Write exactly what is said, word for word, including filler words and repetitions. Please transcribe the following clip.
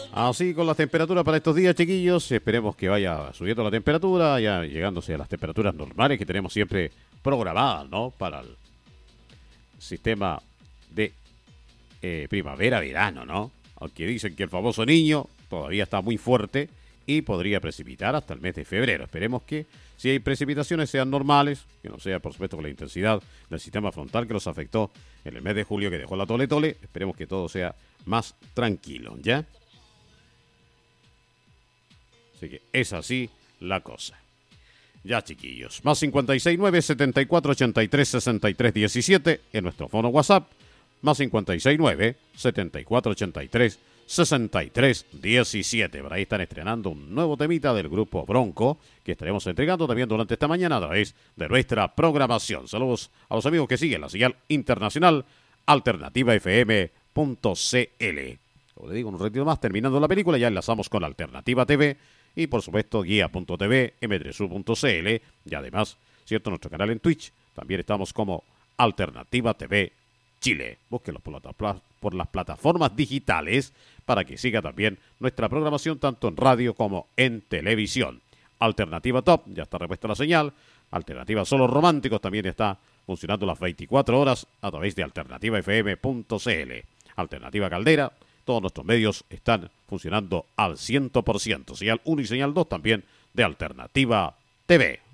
Así con las temperaturas para estos días, chiquillos, esperemos que vaya subiendo la temperatura, ya llegándose a las temperaturas normales que tenemos siempre programadas, ¿no? Para el sistema de eh, primavera-verano, ¿no? Aunque dicen que el famoso niño todavía está muy fuerte y podría precipitar hasta el mes de febrero. Esperemos que si hay precipitaciones sean normales, que no sea por supuesto con la intensidad del sistema frontal que los afectó en el mes de julio que dejó la tole tole. Esperemos que todo sea más tranquilo, ¿ya? Así que es así la cosa. Ya, chiquillos. Más cincuenta y seis nueve setenta y cuatro ochenta y tres sesenta y tres diecisiete en nuestro fono WhatsApp. Más cincuenta y seis nueve setenta y cuatro ochenta y tres sesenta y tres diecisiete. Por ahí están estrenando un nuevo temita del grupo Bronco que estaremos entregando también durante esta mañana a través de nuestra programación. Saludos a los amigos que siguen la señal internacional alternativa f m punto c l. Como le digo, un ratito más terminando la película ya enlazamos con Alternativa T V y por supuesto guía punto t v, m tres u punto c l y además, cierto, nuestro canal en Twitch. También estamos como Alternativa T V Chile. Búsquenlos por, la, por las plataformas digitales para que siga también nuestra programación tanto en radio como en televisión. Alternativa Top, ya está repuesta la señal. Alternativa Solo Románticos también está funcionando las veinticuatro horas a través de alternativa f m punto c l. Alternativa Caldera, todos nuestros medios están funcionando al cien por ciento. Señal uno y señal dos también de Alternativa T V.